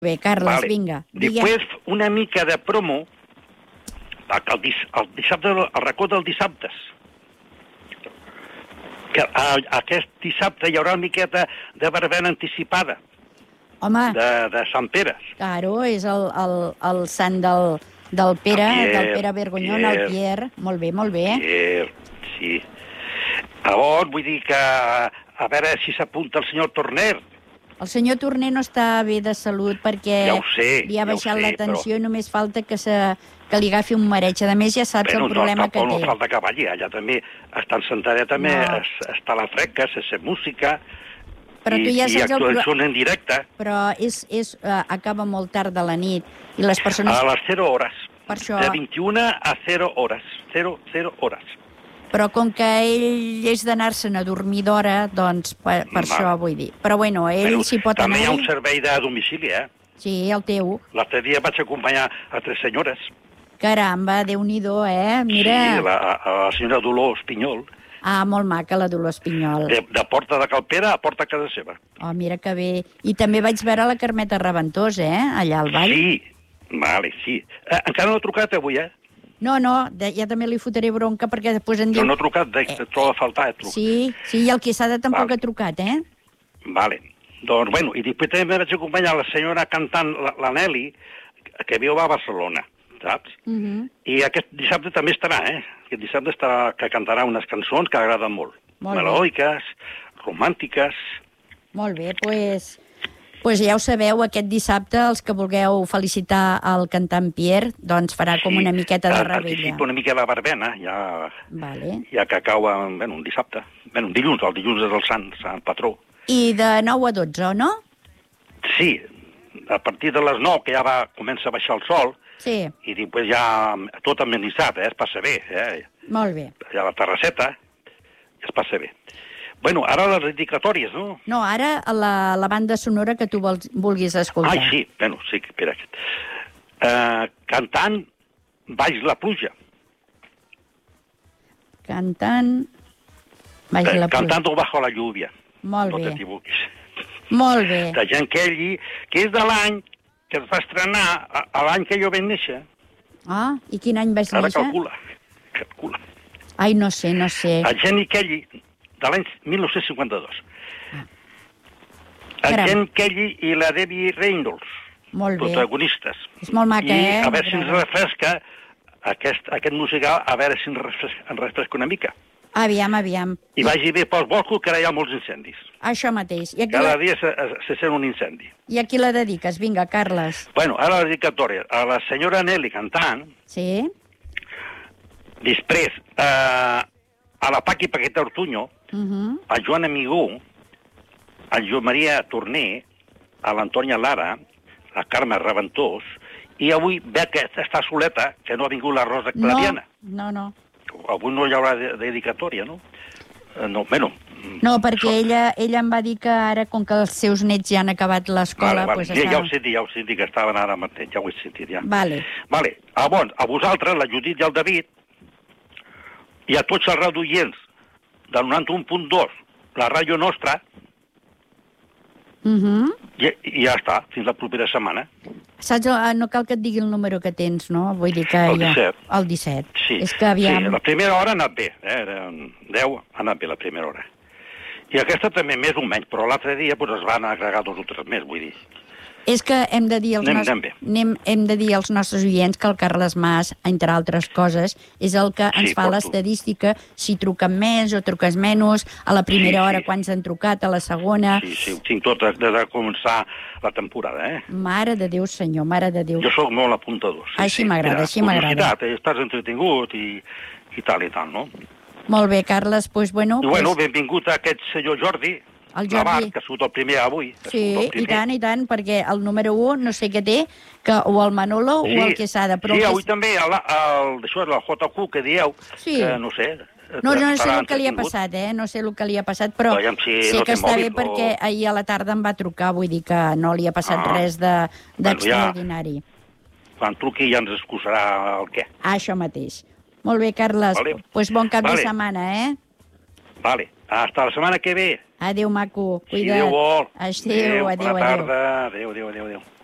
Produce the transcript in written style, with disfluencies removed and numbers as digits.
Bé, Carles, vinga. Després, una mica de promo, el dissabte, el racó dels dissabtes. Que aquest dissabte hi haurà una miqueta de verbena anticipada. Home. De Sant Pere. Claro, és el sant del Pere, del Pere Vergonyón, el Pierre. Molt bé, molt bé. Pierre, sí. Llavors, vull dir que a veure si s'apunta el senyor Torner. El senyor Torner no està bé de salut perquè li ha baixat la tensió i només falta que li agafi un mareig. A més, ja saps el problema que té. No falta que vagi. Allà també està encentada, també està la freca, se sent música i actuació en directe. Però acaba molt tard de la nit i les persones... A les 0 hores. Per això... De 21 a 0 hores. 0 hores. Però com que ell és d'anar-se'n a dormir d'hora, doncs per això vull dir. Però bueno, ell s'hi pot anar... També hi ha un servei de domicili, Sí, el teu. L'altre dia vaig acompanyar a 3 senyores. Caramba, Déu-n'hi-do, Mira... Sí, la senyora Dolors Pinyol. Ah, molt maca, la Dolors Pinyol. De Porta de Calpera a Porta a casa seva. Oh, mira que bé. I també vaig veure la Carmeta Reventós, allà al ball. Sí, sí. Encara no ha trucat avui, No, ja també li fotré bronca perquè després em diu... No ha trucat, trobo a faltar, Sí, i el Quesada tampoc ha trucat, Vale. Doncs, bueno, i després també vaig acompanyar la senyora cantant, la Nelly, que viu a Barcelona, saps? I aquest dissabte també estarà, Aquest dissabte que cantarà unes cançons que agraden molt. Melòdiques, romàntiques... Molt bé, doncs ja ho sabeu, aquest dissabte, els que vulgueu felicitar el cantant Pierre, doncs farà com una miqueta de rebella. Anticipa una mica la verbena, ja que cau un dissabte. Un dilluns, el dilluns és el sant patró. I de 9 a 12, no? Sí, a partir de les 9, que ja comença a baixar el sol, i després ja tot amenitzat, es passa bé. Molt bé. Ja la terrasseta, es passa bé. Bueno, ara les dedicatòries, no? No, ara la banda sonora que tu vulguis escoltar. Ai, sí, sí, espera. Cantant Baix la pluja. Cantant Baix la pluja. Cantando bajo la lluvia. Molt bé. No t'equivoquis. Molt bé. De Jean Kelly, que és de l'any que es va estrenar, a l'any que jo vaig néixer. Ah, i quin any vas néixer? Ara calcula. Ai, no sé. A Jenny Kelly, de l'any 1952. El Jen Kelly i la Debbie Reynolds, protagonistes. És molt maca, I a veure si ens refresca aquest musical, a veure si ens refresca una mica. Aviam. I vagi bé pels boscos, que ara hi ha molts incendis. Això mateix. Cada dia se sent un incendi. I a qui la dediques? Vinga, Carles. Bueno, ara la dedicatòria. A la senyora Nelly cantant. Sí. Després, a la Paqui Paqueta Ortuño, a Joan Amigó, a Joan Maria Torner, a l'Antònia Lara, a Carme Reventós, i avui ve que està soleta, que no ha vingut la Rosa Claviana. No. Avui no hi haurà dedicatòria, no? No, perquè ella em va dir que ara, com que els seus nets ja han acabat l'escola... Ja ho sé dir, que estaven ara mateix, ja ho he sentit, ja. Vale. A vosaltres, la Judit i el David, i a tots els radioients del 91.2, la ràdio nostra, i ja està, fins la propera setmana. Saps, no cal que et digui el número que tens, no? Vull dir que el 17. El 17. Sí, és que aviam... la primera hora ha anat bé, era 10, ha anat bé la primera hora. I aquesta també més o menys, però l'altre dia es van agregar 2 o 3 més, vull dir. És que hem de dir als nostres oients que el Carles Mas, entre altres coses, és el que ens fa l'estadística, si truquen més o truques menys, a la primera hora quan s'han trucat, a la segona... Sí, ho tinc tot des de començar la temporada, Mare de Déu, senyor, mare de Déu. Jo sóc molt apuntador. Així m'agrada, així m'agrada. Estàs entretingut i tal, no? Molt bé, Carles, doncs bueno... benvingut a aquest senyor Jordi, el Jordi, que ha sigut el primer avui. Sí, i tant, perquè el número 1 no sé què té, o el Manolo o el Quesada. Sí, avui també, això és la JQ que dieu, que no sé... No sé el que li ha passat, no sé el que li ha passat, però sé que està bé perquè ahir a la tarda em va trucar, vull dir que no li ha passat res d'extraordinari. Quan truqui ja ens excusarà el què. Això mateix. Molt bé, Carles, doncs bon cap de setmana, Vale, hasta la setmana que ve. Adéu, maco. Si Déu vol. Adéu. Bona tarda. Adéu.